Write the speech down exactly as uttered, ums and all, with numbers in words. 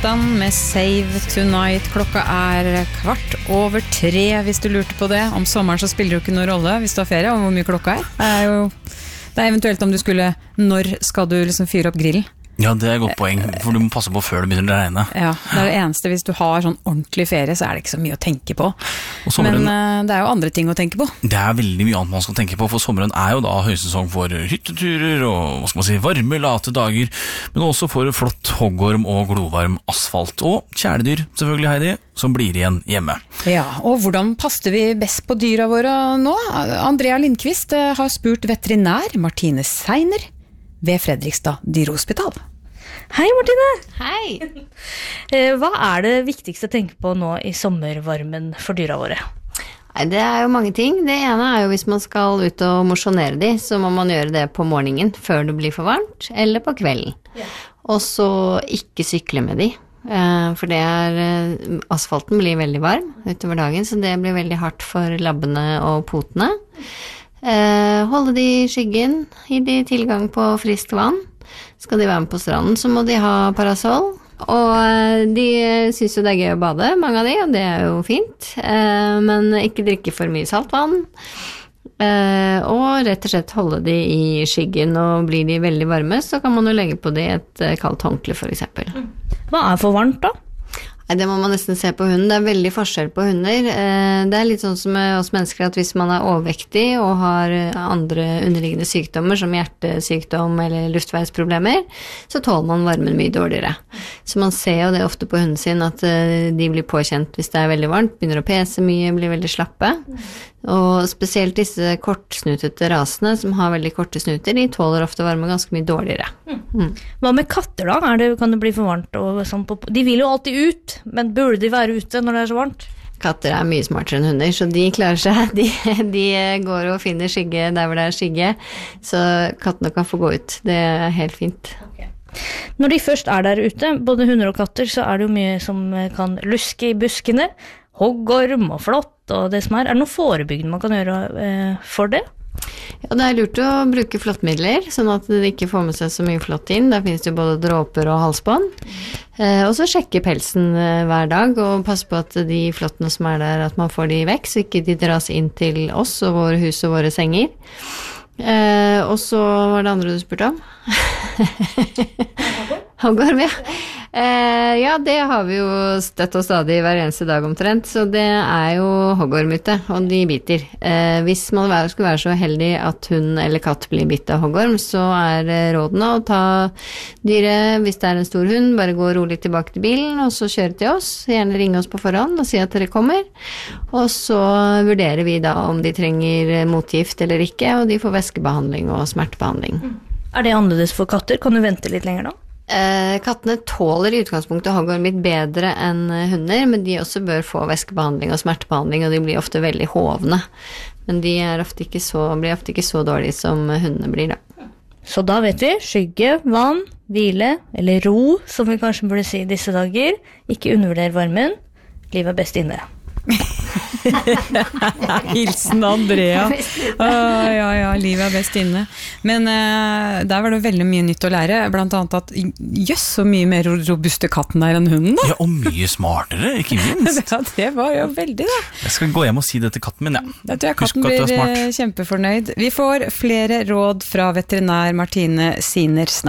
Satan med Save Tonight. Klokka er kvart over tre, hvis du lurte på det. Om sommeren så spiller det jo ikke noen rolle hvis du har ferie, om hvor mye klokka er. Det er jo det er eventuelt om du skulle, når skal du liksom fyre opp grillen? Ja, det er et godt poeng, for du må passe på før det begynner å regne. Ja, det er det eneste. Hvis du har sånn ordentlig ferie, så er det ikke så mye å tenke på. Sommeren, Men uh, det er jo andre ting å tenke på. Det er veldig mye annet man skal tenke på, for sommeren er jo da høysesong for hytteturer og hva skal man si, varme, late dager, men også for flott hoggorm og glovarm asfalt. Og kjæledyr, selvfølgelig, Heidi, som blir igjen hjemme. Ja, og hvordan passer vi best på dyra våre nå? Andrea Lindqvist uh, har spurt veterinær Martine Seiner ved Fredrikstad dyrehospital. Hei Martine! Hei! Hva er det viktigste å tenke på nå i sommervarmen for dyra våre? Nei, det er jo mange ting. Det ene er jo hvis man skal ut og mosjonere de, så må man gjøre det på morgenen før det blir for varmt, eller på kvelden. Ja. Og så ikke sykle med de, for det er, asfalten blir veldig varm utover dagen, så det blir veldig hardt for labbene og potene. Eh, holde de i skyggen, gi de tilgang på friskt vann. Skal de være med på stranden, så må de ha parasoll. Og de synes jo det er gøy å bade, mange av de, og det er jo fint. Eh, men ikke drikke for mye saltvann. Eh, og rett og slett holde de i skyggen, og blir de veldig varme, så kan man jo legge på de et kaldt håndkle for eksempel. Hva er for varmt da? Det må man nesten se på hunden. Det er veldig forskjell på hunder. Det er litt sånn som med oss mennesker at hvis man er overvektig og har andre underliggende sykdommer som hjertesykdom eller luftveisproblemer, så tåler man varmen mye dårligere. Så man ser jo det ofte på hunden sin at de blir påkjent hvis det er veldig varmt, begynner å pese mye, blir veldig slappe. Og spesielt disse kortsnutete rasene som har veldig korte snuter, de tåler ofte varme ganske mye dårligere. Mm. Hva med katter da? Er det, kan det bli for varmt? Og sånn på, de vil jo alltid ut, men burde de være ute når det er så varmt? Katter er mye smartere enn hunder, så de klarer seg. De, de går og finner skygge der hvor det er skygge, så kattene kan få gå ut. Det er helt fint. Okay. Når de først er der ute, både hunder og katter, så er det jo mye som kan luske i buskene, hoggorm og flått og det som er. Er det noe forebyggende man kan gjøre eh, for det? Ja, det er lurt å bruke flåttmidler, sånn at de ikke får med seg så mye flått inn. Der finnes det jo både dråper og halsbånd. Eh, og så sjekke pelsen eh, hver dag, og passe på at de flåttene som er der, at man får de vekk, så ikke de dras inn til oss og våre hus og våre senger. Eh, og så var det andre du spurte om. Hoggorm, ja. Eh, ja, det har vi jo støtt og stadig hver eneste dag omtrent, så det er jo hoggorm ute, og de biter. Eh, hvis man skulle være så heldig at hund eller katt blir bitt av hoggorm, så er rådene å ta dyret, hvis det er en stor hund, bare gå rolig tilbake til bilen, og så kjøre til oss, gjerne ringe oss på forhånd og si at dere kommer, og så vurderer vi da om de trenger motgift eller ikke, og de får væskebehandling og smertebehandling. Er det annerledes for katter? Kan du vente litt lenger da? Eh, kattene tåler i utgangspunktet hoggorm litt bedre enn hunder, men de også bør få væskebehandling og smertebehandling, og de blir ofte veldig hovne. Men de er ofte ikke så, blir ofte ikke så dårlige som hundene blir da. Så da vet vi, skygge, vann, hvile, eller ro, som vi kanskje burde si i disse dager. Ikke undervurder varmen. Livet er best inne. Hilsen Andrea. ah, ja, ja, livet er best inne. Men uh, der var det veldig mye nytt å lære, blant annet at jøss, så mye mer robuste katten er enn hunden da. Ja, og mye smartere, ikke minst. Ja, det var jo veldig da. Jeg skal gå hjem og si det til katten min, ja. Da tror jeg katten blir kjempefornøyd. Vi får flere råd fra veterinær Martine Seiner snart.